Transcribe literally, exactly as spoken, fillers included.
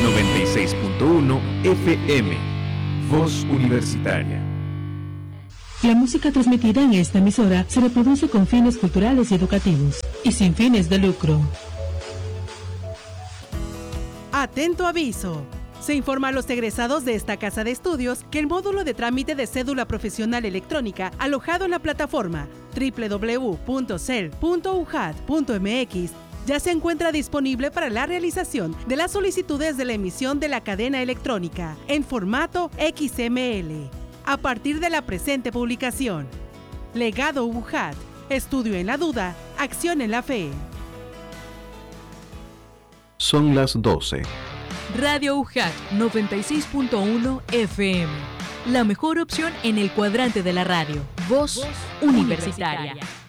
noventa y seis punto uno F M. Voz Universitaria. La música transmitida en esta emisora se reproduce con fines culturales y educativos y sin fines de lucro. Atento aviso. Se informa a los egresados de esta casa de estudios que el módulo de trámite de cédula profesional electrónica alojado en la plataforma doble u doble u doble u punto cel punto u j a t punto m x ya se encuentra disponible para la realización de las solicitudes de la emisión de la cadena electrónica en formato X M L. A partir de la presente publicación. Legado U J A T. Estudio en la duda, acción en la fe. Son las doce. Radio U J A T noventa y seis punto uno F M. La mejor opción en el cuadrante de la radio. Voz, Voz universitaria. universitaria.